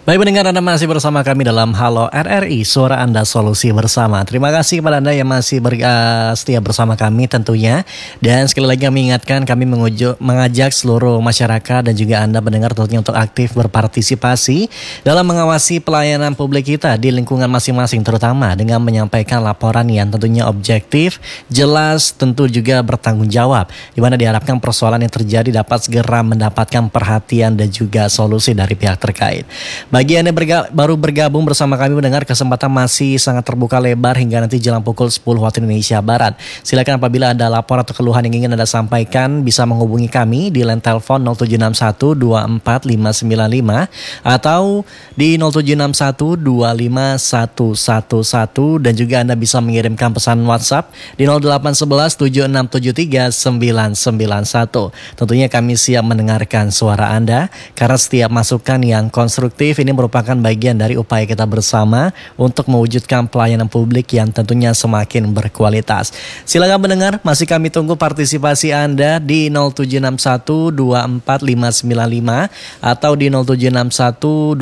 Baik pendengar, Anda masih bersama kami dalam Halo RRI, suara Anda solusi bersama. Terima kasih kepada Anda yang masih setia bersama kami tentunya. Dan sekali lagi kami ingatkan, kami mengajak seluruh masyarakat dan juga Anda pendengar tentunya untuk aktif berpartisipasi dalam mengawasi pelayanan publik kita di lingkungan masing-masing, terutama dengan menyampaikan laporan yang tentunya objektif, jelas, tentu juga bertanggung jawab, di mana diharapkan persoalan yang terjadi dapat segera mendapatkan perhatian dan juga solusi dari pihak terkait. Bagi Anda baru bergabung bersama kami mendengar, kesempatan masih sangat terbuka lebar hingga nanti jelang pukul 10 waktu Indonesia Barat. Silakan apabila ada laporan atau keluhan yang ingin Anda sampaikan bisa menghubungi kami di line telepon 0761 24595 atau di 0761 25111 dan juga Anda bisa mengirimkan pesan WhatsApp di 0811 7673 991. Tentunya kami siap mendengarkan suara Anda karena setiap masukan yang konstruktif ini merupakan bagian dari upaya kita bersama untuk mewujudkan pelayanan publik yang tentunya semakin berkualitas. Silakan mendengar, masih kami tunggu partisipasi Anda di 0761 24595 atau di 0761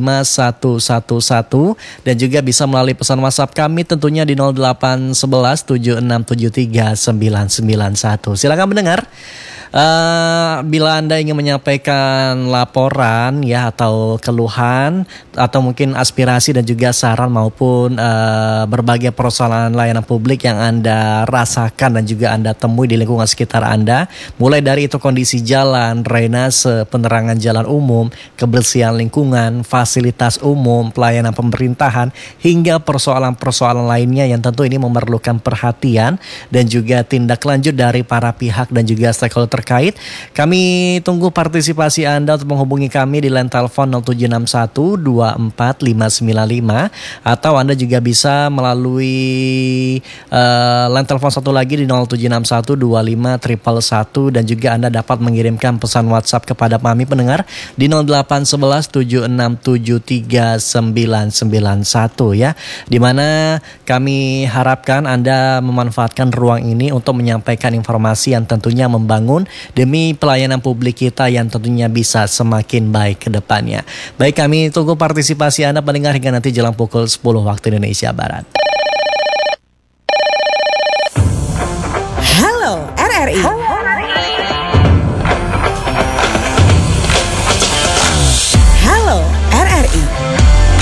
25111 dan juga bisa melalui pesan WhatsApp kami tentunya di 0811 7673 991. Silakan mendengar. Bila Anda ingin menyampaikan laporan ya atau keluhan atau mungkin aspirasi dan juga saran maupun berbagai persoalan layanan publik yang Anda rasakan dan juga Anda temui di lingkungan sekitar Anda, mulai dari itu kondisi jalan, drainase, penerangan jalan umum, kebersihan lingkungan, fasilitas umum, pelayanan pemerintahan, hingga persoalan-persoalan lainnya yang tentu ini memerlukan perhatian dan juga tindak lanjut dari para pihak dan juga stakeholder terkait. Kami tunggu partisipasi Anda untuk menghubungi kami di line telepon 0761 24595 atau Anda juga bisa melalui line telepon satu lagi di 0761 25111 dan juga Anda dapat mengirimkan pesan WhatsApp kepada kami pendengar di 0811 7673 991 ya. Di mana kami harapkan Anda memanfaatkan ruang ini untuk menyampaikan informasi yang tentunya membangun demi pelayanan publik kita yang tentunya bisa semakin baik ke depannya. Baik, kami tunggu partisipasi Anda pendengar hingga nanti jelang pukul 10 waktu Indonesia Barat. Halo RRI.